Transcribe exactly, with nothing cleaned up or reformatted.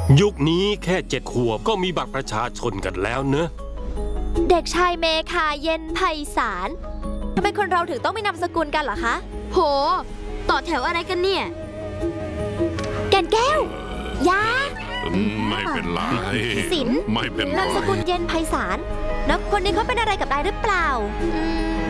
ยุคนี้แค่เจ็ดขวบก็มีบัตรประชาชนกันแล้วเนอะเด็กชายเมคาเย็นไพศาลทำไมคนเราถึงต้องมีนามสกุลกันเหรอคะโหต่อแถวอะไรกันเนี่ยแก่นแก้ว ยาไม่เป็นไรสินไม่เป็นไรนามสกุลเย็นไพศาลแล้วคนนี้เขาเป็นอะไรกับนายหรือเปล่า